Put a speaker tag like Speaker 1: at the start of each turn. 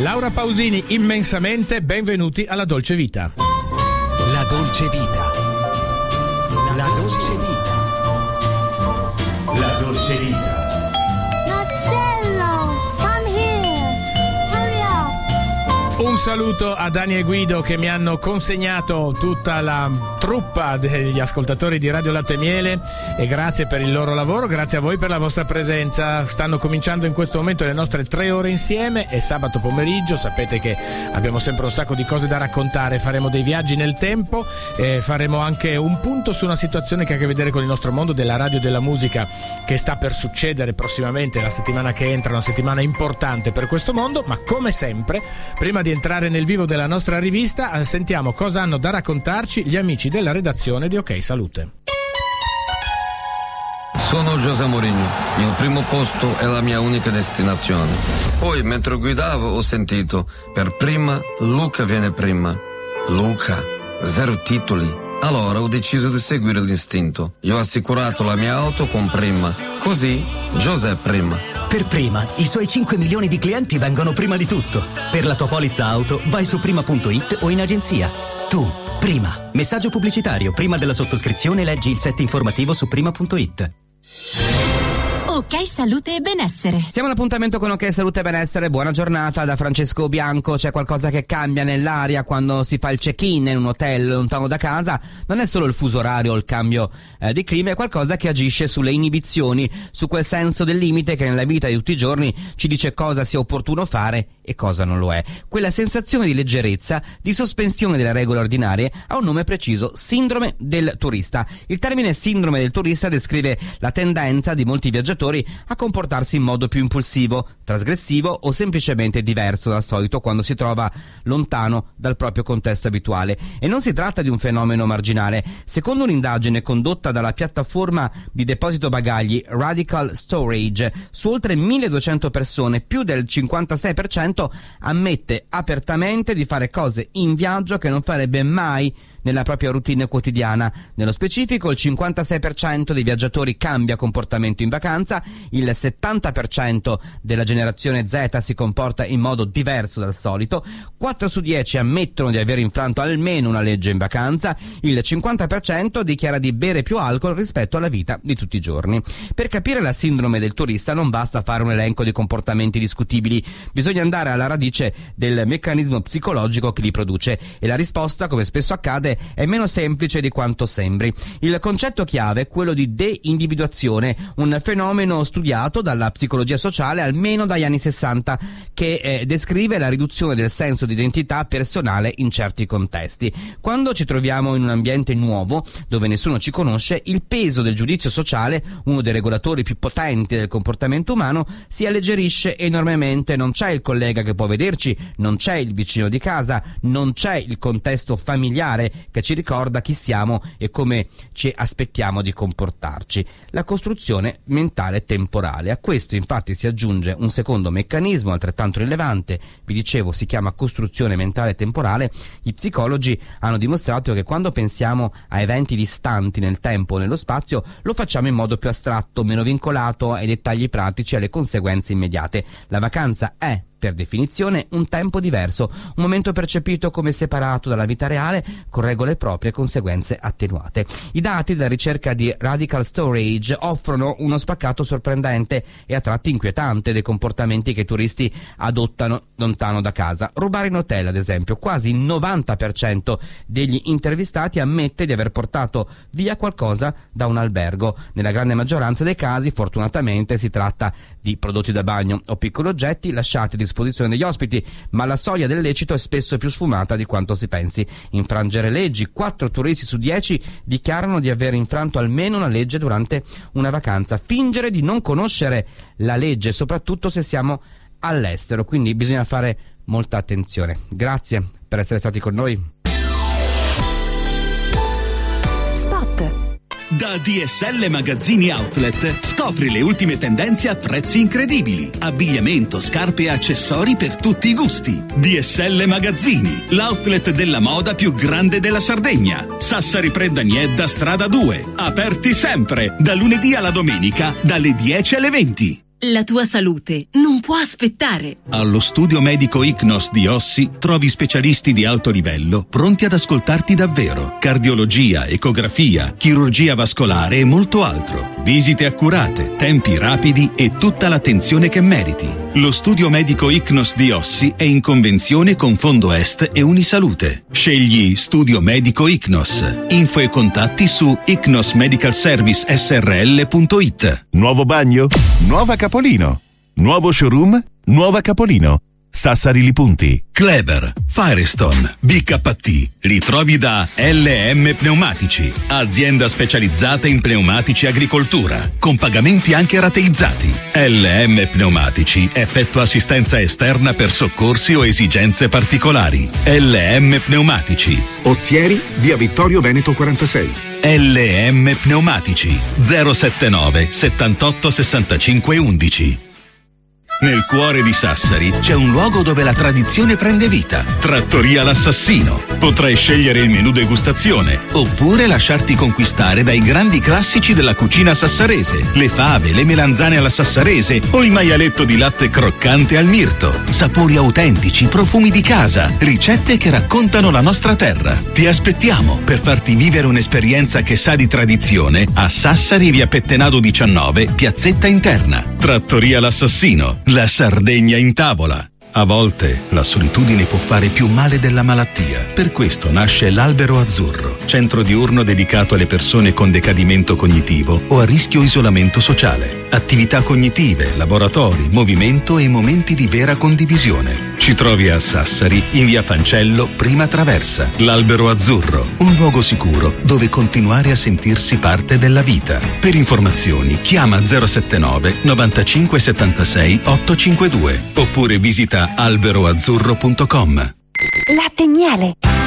Speaker 1: Laura Pausini, immensamente benvenuti alla Dolce Vita.
Speaker 2: La Dolce Vita. La Dolce Vita. La Dolce Vita.
Speaker 1: Un saluto a Dani e Guido che mi hanno consegnato tutta la truppa degli ascoltatori di Radio Latte e Miele, e grazie per il loro lavoro, grazie a voi per la vostra presenza. Stanno cominciando in questo momento le nostre 3 ore insieme, e sabato pomeriggio sapete che abbiamo sempre un sacco di cose da raccontare, faremo dei viaggi nel tempo, faremo anche un punto su una situazione che ha a che vedere con il nostro mondo della radio e della musica che sta per succedere prossimamente, la settimana che entra, una settimana importante per questo mondo. Ma come sempre, prima di entrare nel vivo della nostra rivista, sentiamo cosa hanno da raccontarci gli amici della redazione di Ok Salute.
Speaker 3: Sono José Mourinho, il primo posto è la mia unica destinazione. Poi mentre guidavo ho sentito, per prima Luca viene prima. Luca, 0 titoli. Allora ho deciso di seguire l'istinto. Io ho assicurato la mia auto con Prima. Così José prima.
Speaker 4: Per Prima, i suoi 5 milioni di clienti vengono prima di tutto. Per la tua polizza auto, vai su prima.it o in agenzia. Tu, Prima. Messaggio pubblicitario. Prima della sottoscrizione leggi il set informativo su prima.it.
Speaker 5: Ok Salute e Benessere.
Speaker 6: Siamo all'appuntamento con Ok Salute e Benessere. Buona giornata da Francesco Bianco. C'è qualcosa che cambia nell'aria quando si fa il check-in in un hotel lontano da casa. Non è solo il fuso orario o il cambio di clima, è qualcosa che agisce sulle inibizioni, su quel senso del limite che nella vita di tutti i giorni ci dice cosa sia opportuno fare e cosa non lo è. Quella sensazione di leggerezza, di sospensione delle regole ordinarie, ha un nome preciso: sindrome del turista. Il termine sindrome del turista descrive la tendenza di molti viaggiatori a comportarsi in modo più impulsivo, trasgressivo o semplicemente diverso dal solito quando si trova lontano dal proprio contesto abituale. E non si tratta di un fenomeno marginale. Secondo un'indagine condotta dalla piattaforma di deposito bagagli Radical Storage, su oltre 1200 persone, più del 56% ammette apertamente di fare cose in viaggio che non farebbe mai nella propria routine quotidiana. Nello specifico, il 56% dei viaggiatori cambia comportamento in vacanza, il 70% della generazione Z si comporta in modo diverso dal solito, 4 su 10 ammettono di aver infranto almeno una legge in vacanza, il 50% dichiara di bere più alcol rispetto alla vita di tutti i giorni. Per capire la sindrome del turista non basta fare un elenco di comportamenti discutibili, bisogna andare alla radice del meccanismo psicologico che li produce, e la risposta, come spesso accade, è meno semplice di quanto sembri. Il concetto chiave è quello di de-individuazione, un fenomeno studiato dalla psicologia sociale almeno dagli anni 60, che descrive la riduzione del senso di identità personale in certi contesti. Quando ci troviamo in un ambiente nuovo, dove nessuno ci conosce, il peso del giudizio sociale, uno dei regolatori più potenti del comportamento umano, si alleggerisce enormemente. Non c'è il collega che può vederci, non c'è il vicino di casa, non c'è il contesto familiare che ci ricorda chi siamo e come ci aspettiamo di comportarci. La costruzione mentale temporale. A questo infatti si aggiunge un secondo meccanismo altrettanto rilevante, vi dicevo, si chiama costruzione mentale temporale. I psicologi hanno dimostrato che quando pensiamo a eventi distanti nel tempo o nello spazio, lo facciamo in modo più astratto, meno vincolato ai dettagli pratici e alle conseguenze immediate. La vacanza è, per definizione, un tempo diverso, un momento percepito come separato dalla vita reale, con regole proprie e conseguenze attenuate. I dati della ricerca di Radical Storage offrono uno spaccato sorprendente e a tratti inquietante dei comportamenti che i turisti adottano lontano da casa. Rubare in hotel, ad esempio. Quasi il 90% degli intervistati ammette di aver portato via qualcosa da un albergo. Nella grande maggioranza dei casi, fortunatamente, si tratta di prodotti da bagno o piccoli oggetti lasciati a disposizione degli ospiti, ma la soglia del lecito è spesso più sfumata di quanto si pensi. Infrangere leggi: 4 turisti su 10 dichiarano di aver infranto almeno una legge durante una vacanza. Fingere di non conoscere la legge, soprattutto se siamo all'estero, quindi bisogna fare molta attenzione. Grazie per essere stati con noi.
Speaker 7: Da DSL Magazzini Outlet scopri le ultime tendenze a prezzi incredibili. Abbigliamento, scarpe e accessori per tutti i gusti. DSL Magazzini, l'outlet della moda più grande della Sardegna. Sassari Predaniedda, strada 2. Aperti sempre, da lunedì alla domenica, dalle 10 alle 20.
Speaker 5: La tua salute non può aspettare.
Speaker 7: Allo studio medico Ichnos di Ossi trovi specialisti di alto livello pronti ad ascoltarti davvero. Cardiologia, ecografia, chirurgia vascolare e molto altro. Visite accurate, tempi rapidi e tutta l'attenzione che meriti. Lo studio medico Ichnos di Ossi è in convenzione con Fondo Est e Unisalute. Scegli Studio Medico Ichnos. Info e contatti su ichnosmedicalservicesrl.it.
Speaker 8: Nuovo bagno? Nuova Capolino. Nuovo showroom? Nuova Capolino. Sassari Lipunti.
Speaker 7: Kleber, Firestone, BKT, li trovi da LM Pneumatici, azienda specializzata in pneumatici agricoltura, con pagamenti anche rateizzati. LM Pneumatici effettua assistenza esterna per soccorsi o esigenze particolari. LM Pneumatici.
Speaker 9: Ozieri, via Vittorio Veneto 46.
Speaker 7: LM Pneumatici 079 78 65 11. Nel cuore di Sassari c'è un luogo dove la tradizione prende vita. Trattoria L'Assassino. Potrai scegliere il menù degustazione oppure lasciarti conquistare dai grandi classici della cucina sassarese. Le fave, le melanzane alla sassarese o il maialetto di latte croccante al mirto. Sapori autentici, profumi di casa, ricette che raccontano la nostra terra. Ti aspettiamo per farti vivere un'esperienza che sa di tradizione a Sassari, via Pettenado 19, piazzetta interna. Trattoria L'Assassino. La Sardegna in tavola. A volte la solitudine può fare più male della malattia. Per questo nasce l'Albero Azzurro, centro diurno dedicato alle persone con decadimento cognitivo o a rischio isolamento sociale. Attività cognitive, laboratori, movimento e momenti di vera condivisione. Ci trovi a Sassari, in via Fancello, prima traversa. L'Albero Azzurro, un luogo sicuro dove continuare a sentirsi parte della vita. Per informazioni chiama 079 95 76 852 oppure visita alberoazzurro.com.
Speaker 10: Latte e miele.